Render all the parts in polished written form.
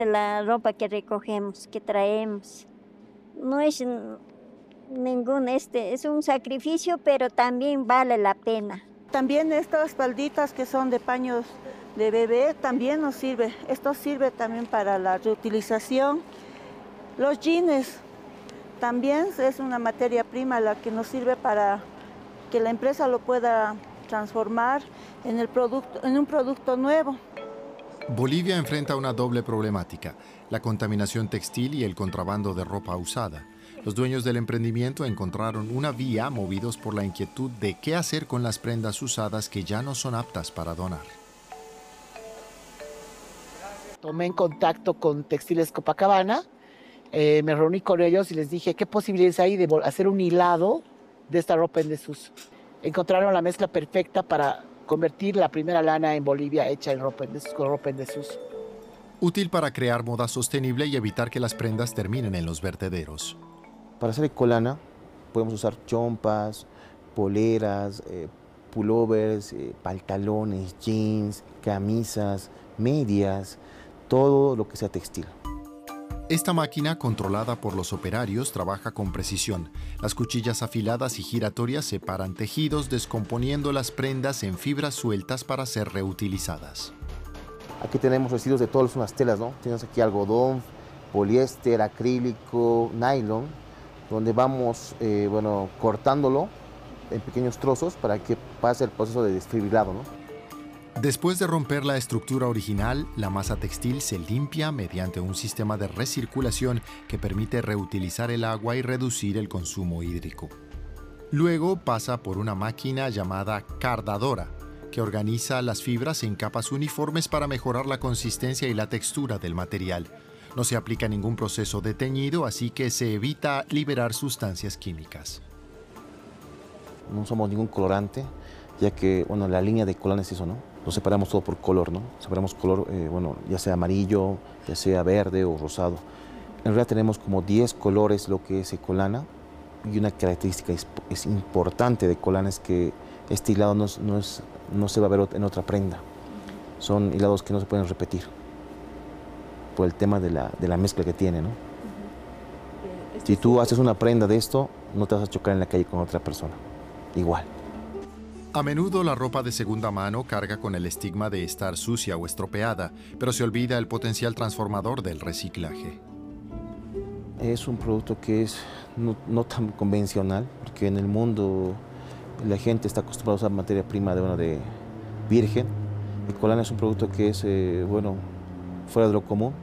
La ropa que recogemos, que traemos, no es ningún, es un sacrificio, pero también vale la pena. También estas falditas que son de paños de bebé también nos sirve. Esto sirve también para la reutilización. Los jeans también es una materia prima la que nos sirve para que la empresa lo pueda transformar en un producto nuevo. Bolivia enfrenta una doble problemática, la contaminación textil y el contrabando de ropa usada. Los dueños del emprendimiento encontraron una vía movidos por la inquietud de qué hacer con las prendas usadas que ya no son aptas para donar. Tomé en contacto con Textiles Copacabana, me reuní con ellos y les dije qué posibilidades hay de hacer un hilado de esta ropa en desuso. Encontraron la mezcla perfecta para convertir la primera lana en Bolivia hecha con ropa en desuso. Útil para crear moda sostenible y evitar que las prendas terminen en los vertederos. Para hacer ecolana podemos usar chompas, poleras, pullovers, pantalones, jeans, camisas, medias, todo lo que sea textil. Esta máquina, controlada por los operarios, trabaja con precisión. Las cuchillas afiladas y giratorias separan tejidos, descomponiendo las prendas en fibras sueltas para ser reutilizadas. Aquí tenemos residuos de todas las telas, ¿no? Tenemos aquí algodón, poliéster, acrílico, nylon, donde vamos cortándolo en pequeños trozos para que pase el proceso de desfibrilado, ¿no? Después de romper la estructura original, la masa textil se limpia mediante un sistema de recirculación que permite reutilizar el agua y reducir el consumo hídrico. Luego pasa por una máquina llamada cardadora, que organiza las fibras en capas uniformes para mejorar la consistencia y la textura del material. No se aplica ningún proceso de teñido, así que se evita liberar sustancias químicas. No usamos ningún colorante, ya que la línea de Ecolana es eso, ¿no? Lo separamos todo por color, ¿no? Separamos color, ya sea amarillo, ya sea verde o rosado. En realidad tenemos como 10 colores lo que es Ecolana, y una característica es importante de Ecolana es que este hilado no se va a ver en otra prenda. Son hilados que no se pueden repetir por el tema de la mezcla que tiene, ¿no? Si tú haces una prenda de esto, no te vas a chocar en la calle con otra persona. Igual. A menudo la ropa de segunda mano carga con el estigma de estar sucia o estropeada, pero se olvida el potencial transformador del reciclaje. Es un producto que es no tan convencional, porque en el mundo la gente está acostumbrada a usar materia prima de virgen. Ecolana es un producto que es fuera de lo común.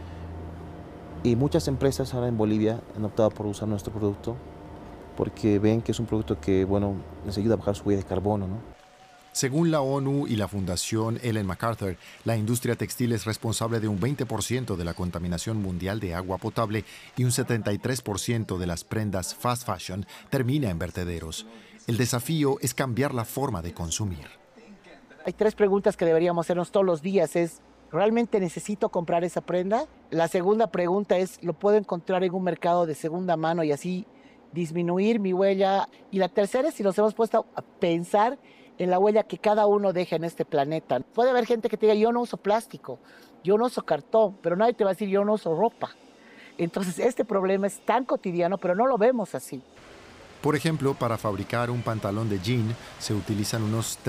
Y muchas empresas ahora en Bolivia han optado por usar nuestro producto porque ven que es un producto que les ayuda a bajar su huella de carbono, ¿no? Según la ONU y la Fundación Ellen MacArthur, la industria textil es responsable de un 20% de la contaminación mundial de agua potable y un 73% de las prendas fast fashion termina en vertederos. El desafío es cambiar la forma de consumir. Hay 3 preguntas que deberíamos hacernos todos los días. ¿Realmente necesito comprar esa prenda? La segunda pregunta es, ¿lo puedo encontrar en un mercado de segunda mano y así disminuir mi huella? Y la tercera es si nos hemos puesto a pensar en la huella que cada uno deja en este planeta. Puede haber gente que te diga, yo no uso plástico, yo no uso cartón, pero nadie te va a decir, yo no uso ropa. Entonces, este problema es tan cotidiano, pero no lo vemos así. Por ejemplo, para fabricar un pantalón de jean se utilizan unos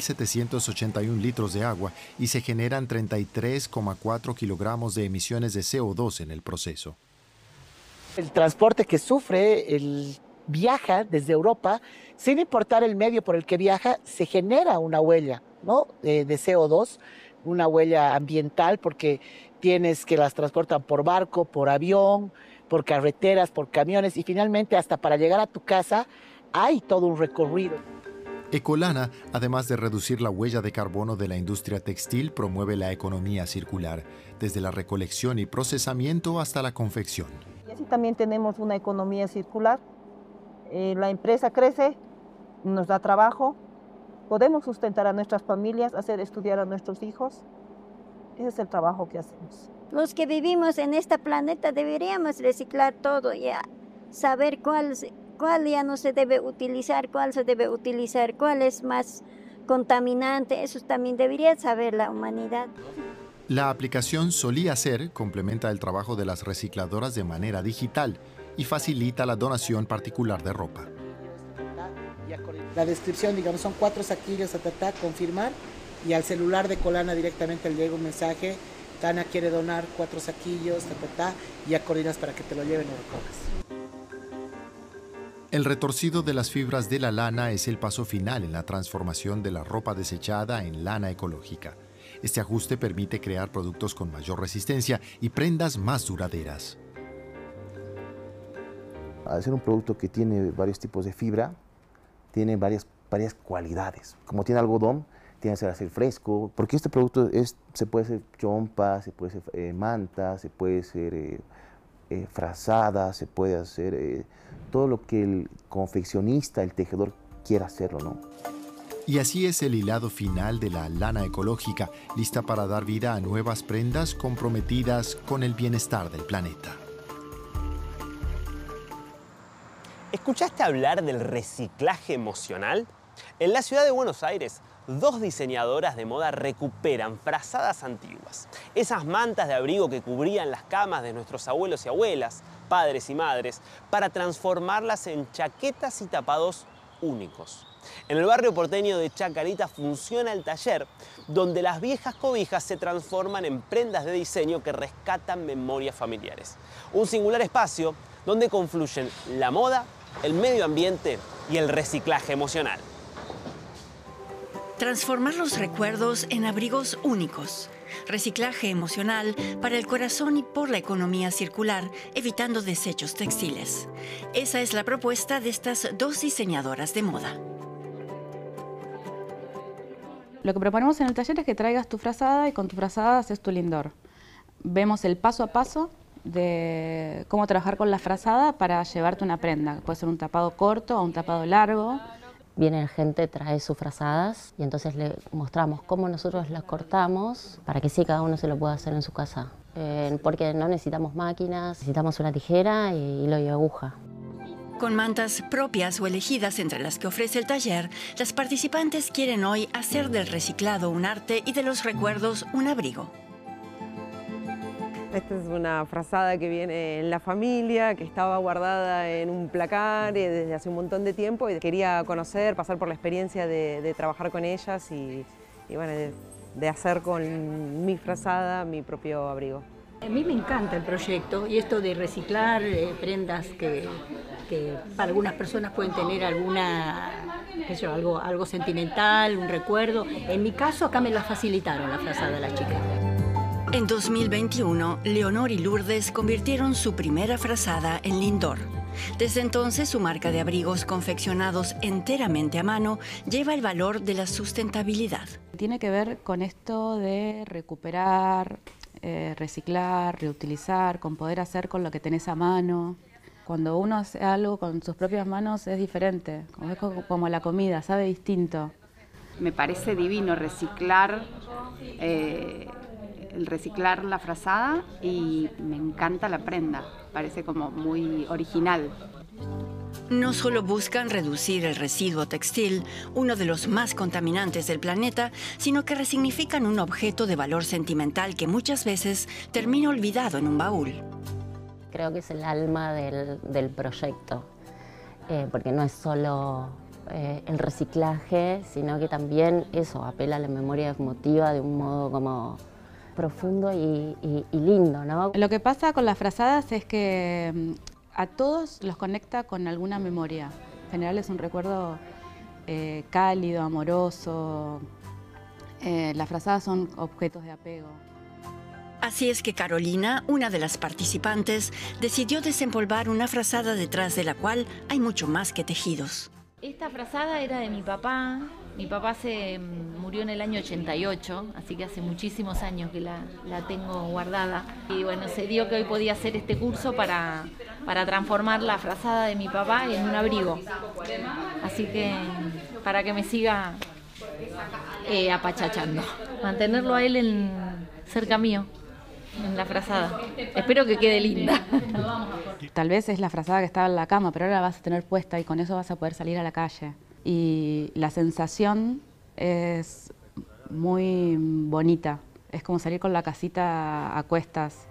3.781 litros de agua y se generan 33,4 kilogramos de emisiones de CO2 en el proceso. El transporte que sufre, viaja desde Europa, sin importar el medio por el que viaja, se genera una huella, ¿no? de CO2, una huella ambiental, porque tienes que las transportan por barco, por avión, por carreteras, por camiones, y finalmente hasta para llegar a tu casa hay todo un recorrido. Ecolana, además de reducir la huella de carbono de la industria textil, promueve la economía circular, desde la recolección y procesamiento hasta la confección. Y así también tenemos una economía circular. La empresa crece, nos da trabajo, podemos sustentar a nuestras familias, hacer estudiar a nuestros hijos. Ese es el trabajo que hacemos. Los que vivimos en este planeta deberíamos reciclar todo, ya saber cuál ya no se debe utilizar, cuál se debe utilizar, cuál es más contaminante. Eso también debería saber la humanidad. La aplicación Solía Ser complementa el trabajo de las recicladoras de manera digital y facilita la donación particular de ropa. La descripción, digamos, son 4 saquillos, confirmar, y al celular de Colana directamente le llega un mensaje: Tana quiere donar 4 saquillos, y ya coordinas para que te lo lleven o lo recojas. El retorcido de las fibras de la lana es el paso final en la transformación de la ropa desechada en lana ecológica. Este ajuste permite crear productos con mayor resistencia y prendas más duraderas. Al ser un producto que tiene varios tipos de fibra, tiene varias cualidades. Como tiene algodón, tiene que ser fresco, porque este producto se puede hacer chompa, se puede hacer manta, se puede hacer frazada, se puede hacer todo lo que el confeccionista, el tejedor quiera hacerlo, ¿no? Y así es el hilado final de la lana ecológica, lista para dar vida a nuevas prendas comprometidas con el bienestar del planeta. ¿Escuchaste hablar del reciclaje emocional? En la ciudad de Buenos Aires, 2 diseñadoras de moda recuperan frazadas antiguas. Esas mantas de abrigo que cubrían las camas de nuestros abuelos y abuelas, padres y madres, para transformarlas en chaquetas y tapados únicos. En el barrio porteño de Chacarita funciona el taller, donde las viejas cobijas se transforman en prendas de diseño que rescatan memorias familiares. Un singular espacio donde confluyen la moda, el medio ambiente y el reciclaje emocional. Transformar los recuerdos en abrigos únicos. Reciclaje emocional para el corazón y por la economía circular, evitando desechos textiles. Esa es la propuesta de estas 2 diseñadoras de moda. Lo que proponemos en el taller es que traigas tu frazada y con tu frazada haces tu lindor. Vemos el paso a paso de cómo trabajar con la frazada para llevarte una prenda. Puede ser un tapado corto o un tapado largo. Viene la gente, trae sus frazadas y entonces le mostramos cómo nosotros las cortamos para que sí, cada uno se lo pueda hacer en su casa. Porque no necesitamos máquinas, necesitamos una tijera y hilo y aguja. Con mantas propias o elegidas entre las que ofrece el taller, las participantes quieren hoy hacer del reciclado un arte y de los recuerdos un abrigo. Esta es una frazada que viene en la familia, que estaba guardada en un placar desde hace un montón de tiempo y quería conocer, pasar por la experiencia de trabajar con ellas y bueno, de hacer con mi frazada mi propio abrigo. A mí me encanta el proyecto y esto de reciclar prendas que para algunas personas pueden tener algo sentimental, un recuerdo. En mi caso, acá me la facilitaron la frazada de las chicas. En 2021, Leonor y Lourdes convirtieron su primera frazada en lindor. Desde entonces, su marca de abrigos confeccionados enteramente a mano lleva el valor de la sustentabilidad. Tiene que ver con esto de recuperar, reciclar, reutilizar, con poder hacer con lo que tenés a mano. Cuando uno hace algo con sus propias manos es diferente, es como la comida, sabe distinto. Me parece divino reciclar la frazada y me encanta la prenda, parece como muy original. No solo buscan reducir el residuo textil, uno de los más contaminantes del planeta, sino que resignifican un objeto de valor sentimental que muchas veces termina olvidado en un baúl. Creo que es el alma del proyecto, porque no es solo el reciclaje, sino que también eso apela a la memoria emotiva de un modo como profundo y lindo, ¿no? Lo que pasa con las frazadas es que a todos los conecta con alguna memoria. En general es un recuerdo cálido, amoroso. Las frazadas son objetos de apego. Así es que Carolina, una de las participantes, decidió desempolvar una frazada detrás de la cual hay mucho más que tejidos. Esta frazada era de mi papá. Mi papá se murió en el año 88, así que hace muchísimos años que la tengo guardada. Y bueno, se dio que hoy podía hacer este curso para transformar la frazada de mi papá en un abrigo. Así que para que me siga apachachando. Mantenerlo a él cerca mío, en la frazada. Espero que quede linda. Tal vez es la frazada que estaba en la cama, pero ahora la vas a tener puesta y con eso vas a poder salir a la calle. Y la sensación es muy bonita, Es como salir con la casita a cuestas.